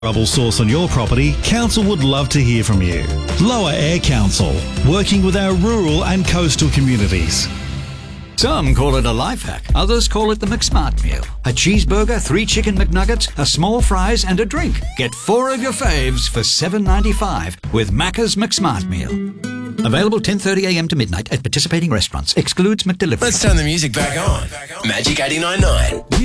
trouble source on your property, Council would love to hear from you. Lower Air Council, working with our rural and coastal communities. Some call it a life hack, others call it the McSmart meal. A cheeseburger, 3 chicken McNuggets, a small fries and a drink. Get 4 of your faves for $7.95 with Macca's McSmart meal. Available 10:30 a.m. to midnight at participating restaurants. Excludes McDelivery. Let's turn the music back on. Magic 89.9.